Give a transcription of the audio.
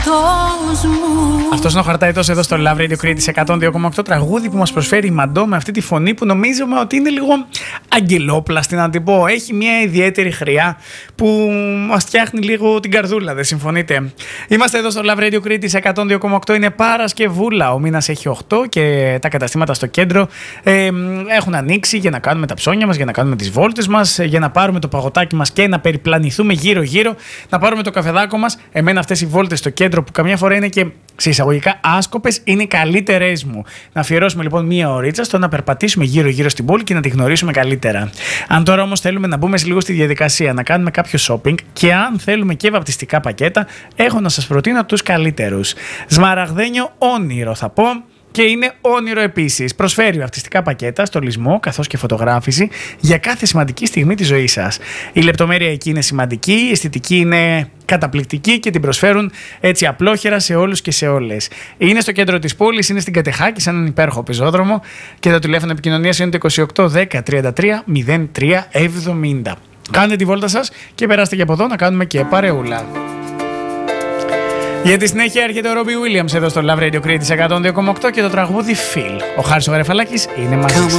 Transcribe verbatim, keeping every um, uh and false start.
Αυτός είναι ο Χαρταετός εδώ στο Love Radio Crete εκατόν δύο κόμμα οκτώ, τραγούδι που μας προσφέρει η Μαντό με αυτή τη φωνή που νομίζουμε ότι είναι λίγο αγγελόπλαστη, να την πω. Έχει μια ιδιαίτερη χρειά που μας φτιάχνει λίγο την καρδούλα, δεν συμφωνείτε? Είμαστε εδώ στο Love Radio Crete εκατόν δύο κόμμα οκτώ, είναι Παρασκευούλα, ο μήνας έχει οκτώ και τα καταστήματα στο κέντρο ε, έχουν ανοίξει για να κάνουμε τα ψώνια μας, για να κάνουμε τις βόλτες μας, για να πάρουμε το παγωτάκι μας και να περιπλανηθούμε γύρω-γύρω, να πάρουμε το καφεδάκο μας. Εμένα αυτές οι βόλτες στο κέντρο που καμιά φορά είναι και σε εισαγωγικά άσκοπες είναι οι καλύτερες μου. Να αφιερώσουμε λοιπόν μία ωρίτσα στο να περπατήσουμε γύρω-γύρω στην πόλη και να τη γνωρίσουμε καλύτερα. Αν τώρα όμως θέλουμε να μπούμε λίγο στη διαδικασία, να κάνουμε κάποιο shopping και αν θέλουμε και βαπτιστικά πακέτα, έχω να σας προτείνω τους καλύτερους. Σμαραγδένιο όνειρο θα πω. Και είναι όνειρο επίσης. Προσφέρει βαπτιστικά πακέτα, στολισμό καθώς και φωτογράφηση για κάθε σημαντική στιγμή της ζωής σας. Η λεπτομέρεια εκεί είναι σημαντική, η αισθητική είναι καταπληκτική και την προσφέρουν έτσι απλόχερα σε όλους και σε όλες. Είναι στο κέντρο της πόλης, είναι στην Κατεχάκη, σε έναν υπέροχο πεζόδρομο και το τηλέφωνο επικοινωνίας είναι το είκοσι οκτώ δέκα τριάντα τρία μηδέν τρία εβδομήντα. Κάντε τη βόλτα σας και περάστε και από εδώ να κάνουμε και παρεούλα. Για τη συνέχεια έρχεται ο Ρόμπι Βίλιαμς εδώ στο Love Radio Crete εκατόν δύο κόμμα οκτώ και το τραγούδι Feel. Ο Χάρης ο Γαρεφαλάκης είναι μαζί σας.